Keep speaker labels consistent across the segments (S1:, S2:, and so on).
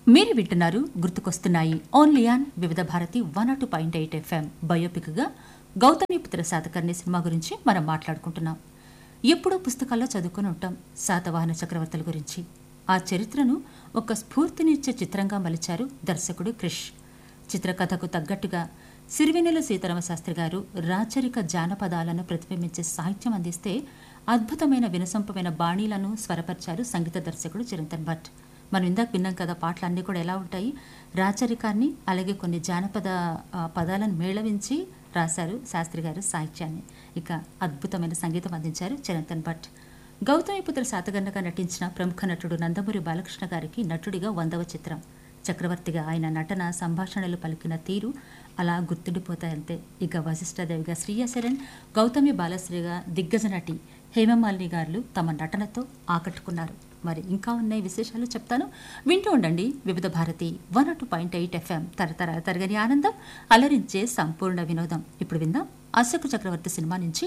S1: మీరు వింటున్నారు గుర్తుకొస్తున్నాయి ఓన్లీ ఆన్ వివిధ భారతి 102.8 FM బయోపిక్గా గౌతమిపుత్ర శాతకర్ణి సినిమా గురించి మనం మాట్లాడుకుంటున్నాం. ఎప్పుడూ పుస్తకాల్లో చదువుకుని ఉంటాం శాతవాహన చక్రవర్తుల గురించి. ఆ చరిత్రను ఒక స్ఫూర్తినిచ్చే చిత్రంగా మలిచారు దర్శకుడు క్రిష్. చిత్రకథకు తగ్గట్టుగా సిరివెన్నెల సీతారామ శాస్త్రి గారు రాచరిక జానపదాలను ప్రతిబింబించే సాహిత్యం అందిస్తే అద్భుతమైన వినసొంపమైన బాణీలను స్వరపరిచారు సంగీత దర్శకుడు చిరంతన్ భట్. మనం ఇందాక విన్నాం కదా, పాటలన్నీ కూడా ఎలా ఉంటాయి, రాచరికాన్ని అలాగే కొన్ని జానపద పదాలను మేళవించి రాశారు శాస్త్రి గారు సాహిత్యాన్ని. ఇక అద్భుతమైన సంగీతం అందించారు చిరంతన్ భట్. గౌతమిపుత్ర శాతకర్ణిగా నటించిన ప్రముఖ నటుడు నందమూరి బాలకృష్ణ గారికి నటుడిగా 100వ చిత్రం. చక్రవర్తిగా ఆయన నటన సంభాషణలు పలికిన తీరు అలా గుర్తుండిపోతాయంతే. ఇక వశిష్ఠాదేవిగా శ్రీయా శరణ్, గౌతమి బాలశ్రీగా దిగ్గజ నటి హేమమాలిని గారు తమ నటనతో ఆకట్టుకున్నారు. మరి ఇంకా ఉన్నాయి విశేషాలు చెప్తాను, వింటూ ఉండండి. వివిధ భారతి 102.8 FM తరతరాల తరగని ఆనందం, అలరించే సంపూర్ణ వినోదం. ఇప్పుడు విందాం అశోక చక్రవర్తి సినిమా నుంచి.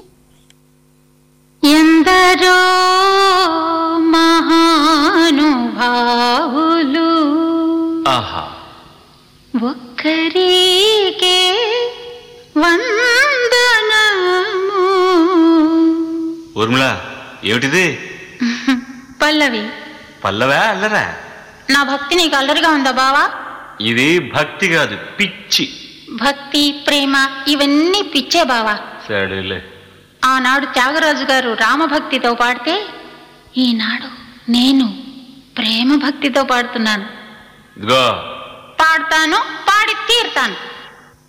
S2: ఎందరో మహానుభావులు ఒక్కరికే వందనము.
S3: ఊర్మిళ, ఏమిటిది?
S2: పల్లవి.
S3: పల్లవా అల్లరా?
S2: నా భక్తి నీకు అల్లరిగా ఉందా బావా?
S3: ఇది భక్తి కాదు, పిచ్చి.
S2: భక్తి ప్రేమ ఇవన్నీ పిచ్చే బావా.
S3: సరేలే.
S2: ఆనాడు త్యాగరాజు గారు రామభక్తితో పాడితే ఈనాడు నేను ప్రేమ భక్తితో పాడుతున్నాను.
S3: ఇదిగో
S2: పాడతాను, పాడి తీరుతాను.